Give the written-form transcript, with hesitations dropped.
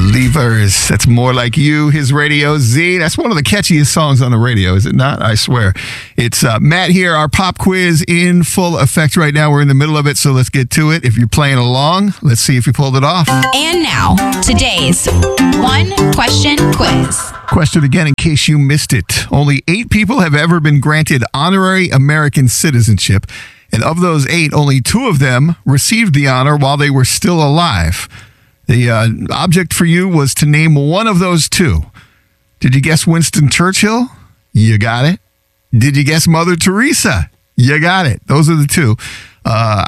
Believers. That's More Like You, his Radio Z. That's one of the catchiest songs on the radio, is it not? I swear. It's Matt here, our pop quiz in full effect right now. We're in the middle of it, so let's get to it. If you're playing along, let's see if you pulled it off. And now, today's one question quiz. Question again in case you missed it. Only 8 people have ever been granted honorary American citizenship, and of those 8, only 2 of them received the honor while they were still alive. The object for you was to name one of those 2. Did you guess Winston Churchill? You got it. Did you guess Mother Teresa? You got it. Those are the 2.